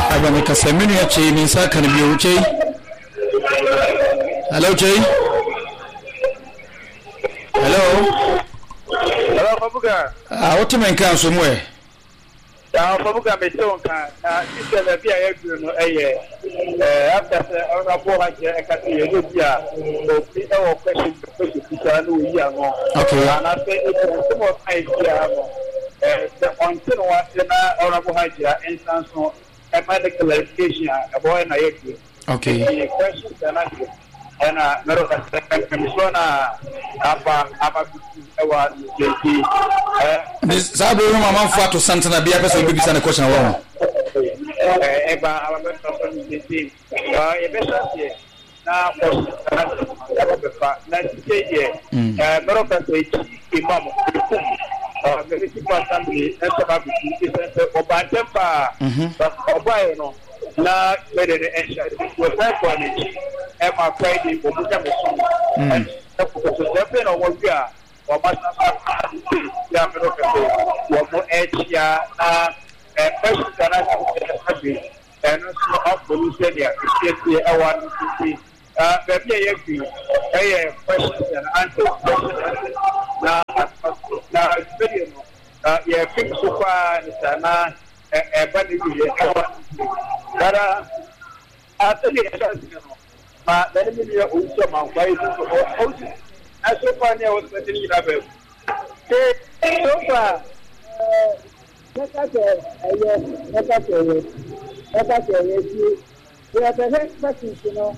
Abana kasemini ya chei minsa kan biyo chei. Hello chei. Hello. Hello Fabuga. What you mean kan so mo e? Fabuga me so kan na system be ya gbe no after honorable Haji Ekati you bia o bi e wo question no yi awon. Okay. Na say it some of idea no the until what na honorable Haji instance no a medical clarification about na yeki. Okay. The question and Mero Commissioner Abba Ewa JP. Sabu mama fatu Santana bia pesa bibi sana question wao. Eba ababa JP. Ebesha na na tije Mero Imam municipal assembly SBB is Obantempa Obaye no na wede de ensha we fight for the Emma Friday obuja mesu and so depe no wo bia o ma ya mero pepe wo mo echia na person na sabi and so of police there is here awan city be ye bi question and answer na video no ye fix so far na bani bi awan Dara ateli no ma dani mi ya unso ma kwai so aso fa ne o se ni da be so fa the next question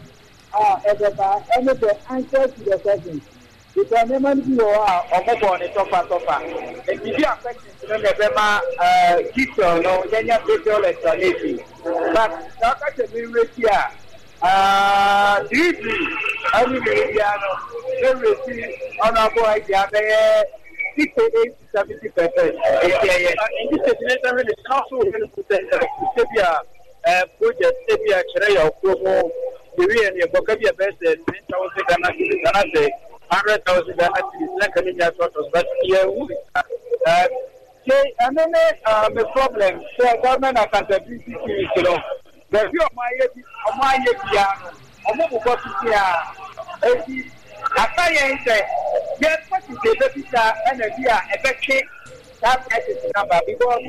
any the answer to the question because never be on the tofa if you are question no be ma detail no yenya detail explanation but now catch me right here any media no we see honorable idea 68 to 70%. In this situation, the council will put a project, Sabia, Cheraya, Promo, the real Bocavia best 10,000 and 100,000 Academia photos, but here, and then the problem, the government accountability, you know, the view of my piano, or more what you I say, yes, what is the better energy effective that number because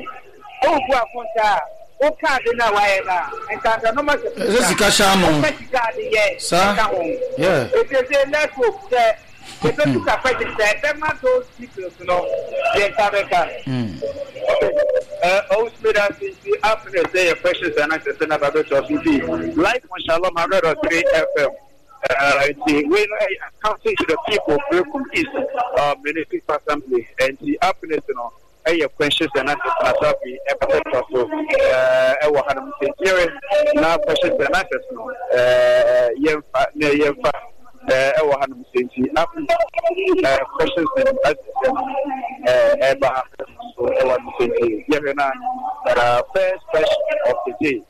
okay, now and can no matter. This is Kashamo. Sir, yeah. It is a network that the people are fighting that man those people to know the the happiness day questions and answers about the life mashallah 103 FM. We counting to the people Brekum East Municipal Assembly and the happiness, you know, questions and answers so Hanam now questions and answers no Hanam questions and answers first question of the day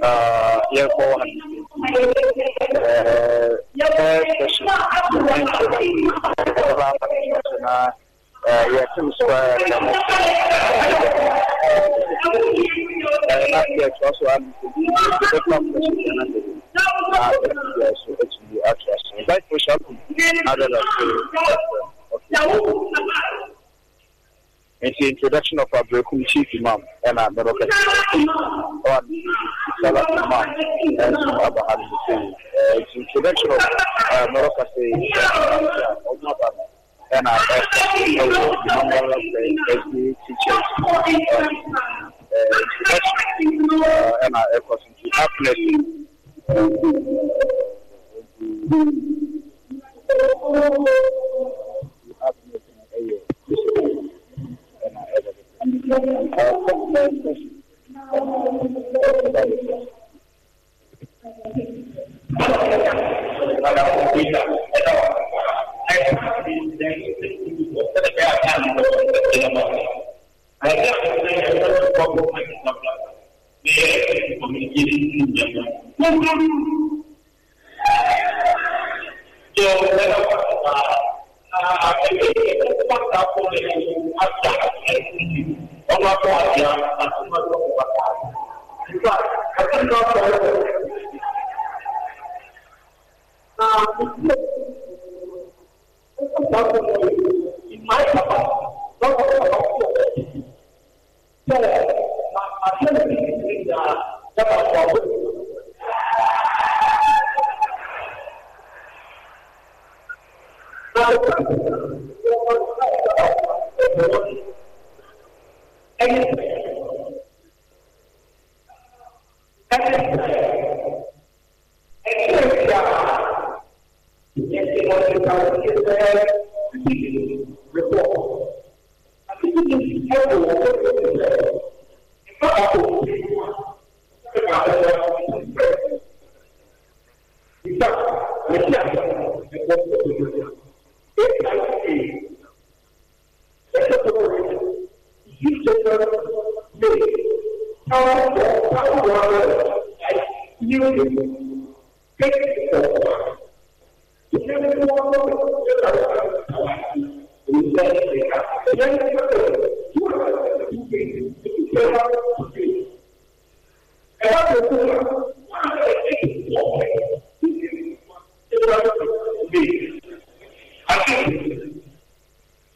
it's the introduction of our Brekum Chief Imam and our Moroccan on Salah Imam and some other it's the introduction of Moroccan and our SD teachers introduction and our efforts into uplifting.